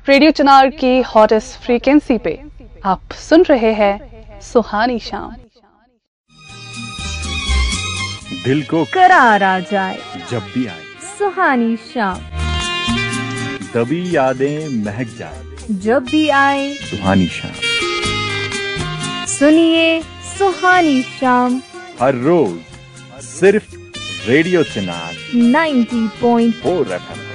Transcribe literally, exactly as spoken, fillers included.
Radio चिनार की hottest frequency पे आप सुन रहे हैं सुहानी शाम। दिल को करार आ जाए जब भी आए सुहानी शाम, तभी यादें महक जाए जब भी आए सुहानी शाम। सुनिए सुहानी शाम हर रोज सिर्फ रेडियो चिनार ninety point four F M.